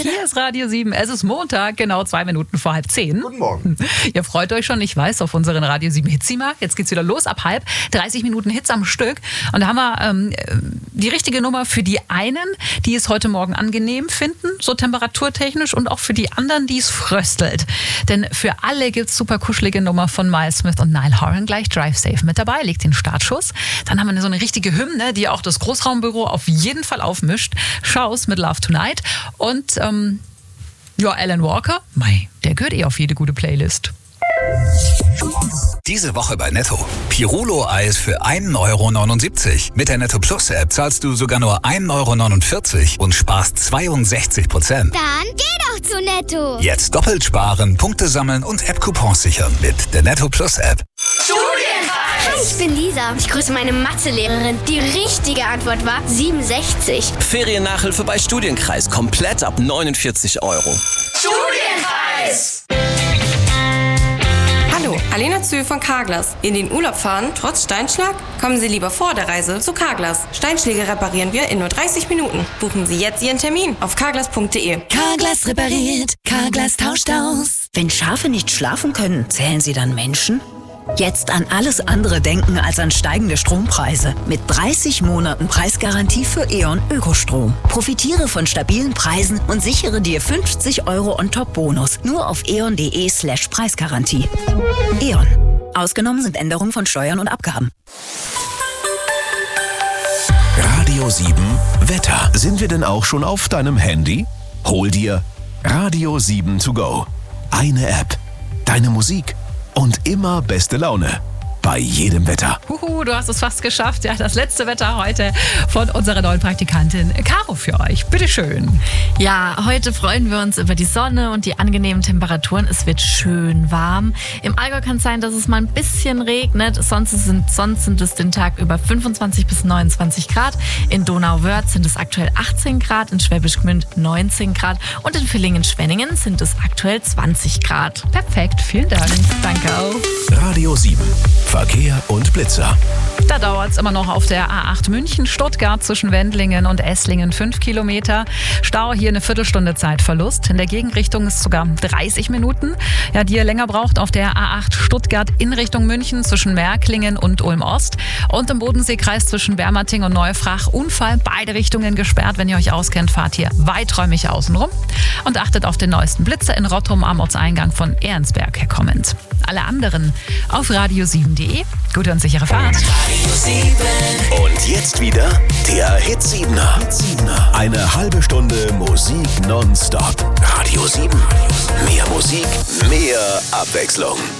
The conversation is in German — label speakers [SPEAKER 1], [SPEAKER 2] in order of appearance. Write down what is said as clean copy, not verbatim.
[SPEAKER 1] Hier ist Radio 7. Es ist Montag, genau 2 Minuten vor 9:30.
[SPEAKER 2] Guten Morgen.
[SPEAKER 1] Ihr freut euch schon, ich weiß, auf unseren Radio 7 Hitzima. Jetzt geht's wieder los ab 30 Minuten Hits am Stück. Und da haben wir die richtige Nummer für die einen, die es heute Morgen angenehm finden, so temperaturtechnisch, und auch für die anderen, die es fröstelt. Denn für alle gibt's super kuschelige Nummer von Miles Smith und Niall Horan gleich. Drive Safe mit dabei, legt den Startschuss. Dann haben wir so eine richtige Hymne, die auch das Großraumbüro auf jeden Fall aufmischt. Shows mit Love Tonight. Und Alan Walker, der gehört auf jede gute Playlist.
[SPEAKER 3] Diese Woche bei Netto. Pirulo-Eis für 1,79 €. Mit der Netto Plus App zahlst du sogar nur 1,49 € und sparst 62%.
[SPEAKER 4] Dann geh doch zu Netto.
[SPEAKER 3] Jetzt doppelt sparen, Punkte sammeln und App-Coupons sichern mit der Netto Plus App.
[SPEAKER 4] Hi, ich bin Lisa. Ich grüße meine Mathelehrerin. Die richtige Antwort war 67.
[SPEAKER 5] Feriennachhilfe bei Studienkreis. Komplett ab 49 €.
[SPEAKER 6] Studienkreis! Hallo, Alena Zühl von Carglass. In den Urlaub fahren, trotz Steinschlag? Kommen Sie lieber vor der Reise zu Carglass. Steinschläge reparieren wir in nur 30 Minuten. Buchen Sie jetzt Ihren Termin auf carglass.de.
[SPEAKER 7] Carglass repariert, Carglass tauscht aus. Wenn Schafe nicht schlafen können, zählen sie dann Menschen? Jetzt an alles andere denken als an steigende Strompreise. Mit 30 Monaten Preisgarantie für E.ON Ökostrom. Profitiere von stabilen Preisen und sichere dir 50 € on top Bonus. Nur auf eon.de/Preisgarantie. E.ON. Ausgenommen sind Änderungen von Steuern und Abgaben.
[SPEAKER 8] Radio 7 Wetter. Sind wir denn auch schon auf deinem Handy? Hol dir Radio 7 to go. Eine App. Deine Musik. Und immer beste Laune. Bei jedem Wetter.
[SPEAKER 1] Du hast es fast geschafft. Ja, das letzte Wetter heute von unserer neuen Praktikantin Caro für euch. Bitteschön.
[SPEAKER 9] Ja, heute freuen wir uns über die Sonne und die angenehmen Temperaturen. Es wird schön warm. Im Allgäu kann es sein, dass es mal ein bisschen regnet. Sonst sind es den Tag über 25 bis 29 Grad. In Donauwörth sind es aktuell 18 Grad, in Schwäbisch Gmünd 19 Grad und in Villingen-Schwenningen sind es aktuell 20 Grad.
[SPEAKER 1] Perfekt, vielen Dank. Danke auch.
[SPEAKER 8] Radio 7. Verkehr und Blitzer.
[SPEAKER 1] Da dauert es immer noch auf der A8 München-Stuttgart zwischen Wendlingen und Esslingen 5 Kilometer. Stau hier eine Viertelstunde Zeitverlust. In der Gegenrichtung ist sogar 30 Minuten. Ja, die ihr länger braucht auf der A8 Stuttgart in Richtung München zwischen Märklingen und Ulm-Ost. Und im Bodenseekreis zwischen Bermating und Neufrach Unfall. Beide Richtungen gesperrt. Wenn ihr euch auskennt, fahrt hier weiträumig außenrum. Und achtet auf den neuesten Blitzer in Rottum am Ortseingang von Ehrensberg herkommend. Alle anderen auf radio7.de. Gute und sichere Fahrt.
[SPEAKER 8] Und jetzt wieder der Hit 7er. Eine halbe Stunde Musik nonstop. Radio 7. Mehr Musik, mehr Abwechslung.